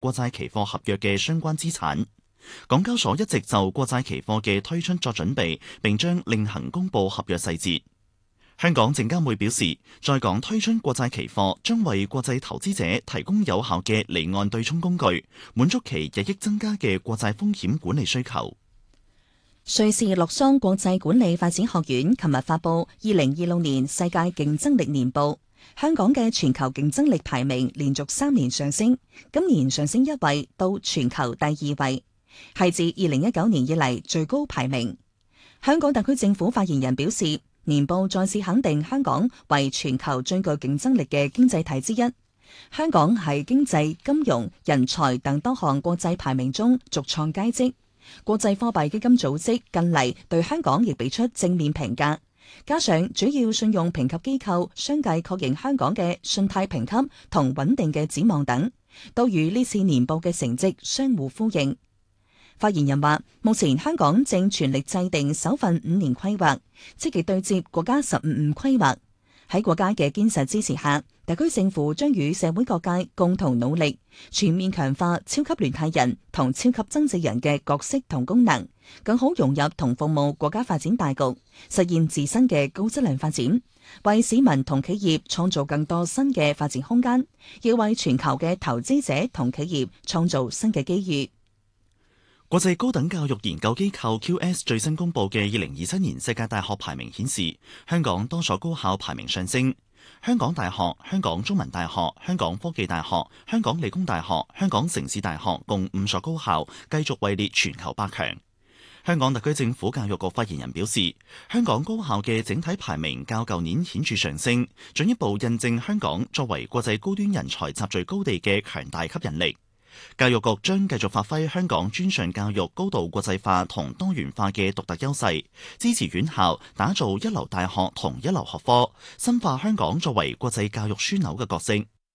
國債期貨合約嘅相關資產。港交所一直就國債期貨嘅推出作準備，並將另行公佈合約細節。香港證監會表示，在港推出國債期貨將為國際投資者提供有效嘅離岸對沖工具，滿足其日益增加嘅國際風險管理需求。 瑞士洛桑國際管理發展學院琴日發布2026年世界競爭力年報，香港嘅全球競爭力排名連續3年上升，今年上升1位到全球第2位，係自2019年以嚟最高排名。香港特區政府發言人表示，年報再次肯定香港為全球最具競爭力嘅經濟體之一。香港喺經濟、金融、人才等多項國際排名中續創佳績。國際貨幣基金組織近嚟對香港亦俾出正面評價，加上主要信用評級機構相繼確認香港嘅信貸評級同穩定嘅展望等，都與呢次年報嘅成績相互呼應。發言人話，目前香港正全力制定首份5年規劃，積極對接國家15五規劃。喺國家嘅堅實支持下，特區政府將與社會各界共同努力，全面強化超級聯繫人同超級增值人嘅角色同功能，更好融入同服務國家發展大局，實現自身嘅高質量發展，為市民同企業創造更多新嘅發展空間，要為全球嘅投資者同企業創造新嘅機遇。 國際高等教育研究機構 QS 最新公布嘅2027年世界大學排名顯示，香港多所高校排名上升。香港大學、香港中文大學、香港科技大學、香港理工大學、香港城市大學共5所高校繼續位列全球8強。香港特區政府教育局發言人表示，香港高校嘅整體排名較舊年顯著上升，進一步印證香港作為國際高端人才集聚高地嘅強大吸引力。教育局將繼續發揮香港專上教育高度國際化同多元化嘅獨特優勢，支持院校打造一流大學同一流學科，深化香港作為國際教育樞紐嘅角色。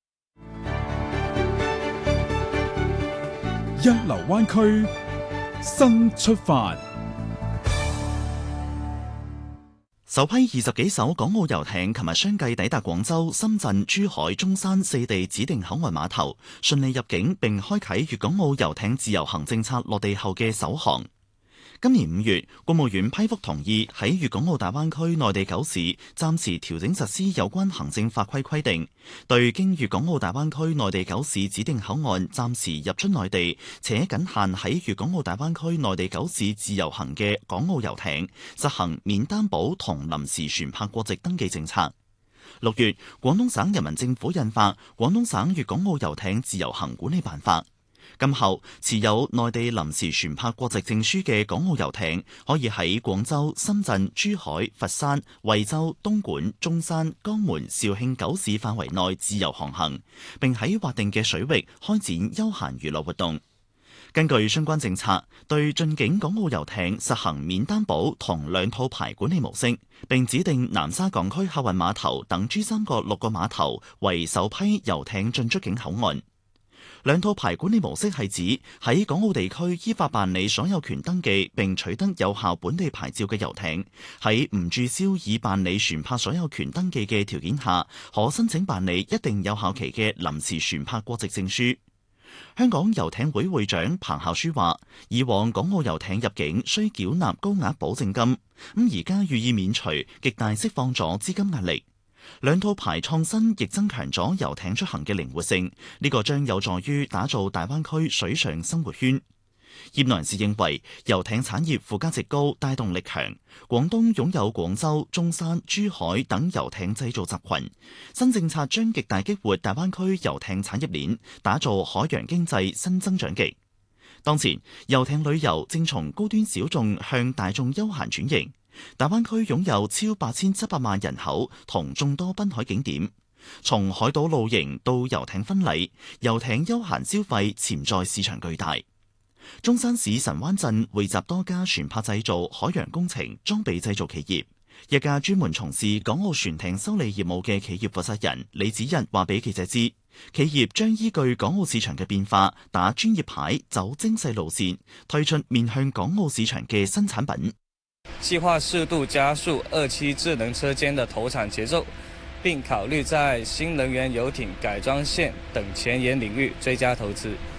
一流灣區新出發。 首批20幾艘港澳遊艇琴日相繼抵達廣州、深圳、珠海、中山4地指定口岸碼頭，順利入境並開啟粵港澳遊艇自由行政策落地後嘅首航。今年5月，國務院批復同意喺粵港澳大灣區內地9市暫時調整實施有關行政法規規定，對經粵港澳大灣區內地9市指定口岸暫時入出內地且僅限喺粵港澳大灣區內地9市自由行嘅港澳遊艇，實行免擔保同臨時船舶國籍登記政策。6月，廣東省人民政府印發《廣東省粵港澳遊艇自由行管理辦法》。今後持有內地臨時船舶國籍證書嘅港澳遊艇，可以喺廣州、深圳、珠海、佛山、惠州、東莞、中山、江門、肇慶9市範圍內自由航行，並喺劃定嘅水域開展休閒娛樂活動。根據相關政策，對進境港澳遊艇實行免擔保同2套牌管理模式，並指定南沙港區客運碼頭等珠三角6個碼頭為首批遊艇進出境口岸。2套牌管理模式係指喺港澳地區依法辦理所有權登記並取得有效本地牌照嘅遊艇，喺唔註銷已辦理船舶所有權登記嘅條件下，可申請辦理一定有效期嘅臨時船舶國籍證書。香港遊艇會會長彭孝書話，以往港澳遊艇入境需繳納高額保證金，而家予以免除，極大釋放咗資金壓力。2套牌創新亦增強咗遊艇出行嘅靈活性，呢個將有助於打造大灣區水上生活圈。業內人士認為，遊艇產業附加值高，帶動力強。廣東擁有廣州、中山、珠海等遊艇製造集群，新政策將極大激活大灣區遊艇產業鏈，打造海洋經濟新增長極。當前，遊艇旅遊正從高端小眾向大眾休閒轉型。大灣區擁有超8700萬人口同眾多濱海景點，從海島露營到遊艇婚禮，遊艇休閒消費潛在市場巨大。中山市神灣鎮匯集多家船舶製造、海洋工程、裝備製造企業。一家專門從事港澳船艇修理業務嘅企業負責人李子日話俾記者知，企業將依據港澳市場嘅變化，打專業牌，走精細路線，推出面向港澳市場嘅新產品。 計劃適度加速2期智能車間的投產節奏，並考慮在新能源遊艇改裝線等前沿領域追加投資。